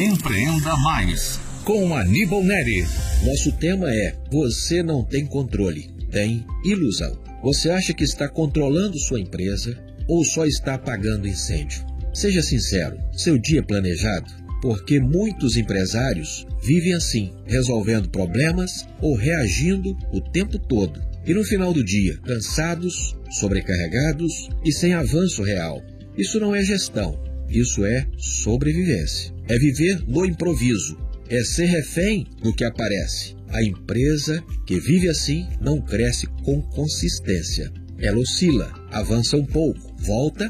Empreenda Mais, com Aníbal Neri. Nosso tema é: você não tem controle, tem ilusão. Você acha que está controlando sua empresa ou só está apagando incêndio? Seja sincero, seu dia é planejado? Porque muitos empresários vivem assim, resolvendo problemas ou reagindo o tempo todo. E no final do dia, cansados, sobrecarregados e sem avanço real. Isso não é gestão, isso é sobrevivência. É viver no improviso, é ser refém do que aparece. A empresa que vive assim não cresce com consistência. Ela oscila, avança um pouco, volta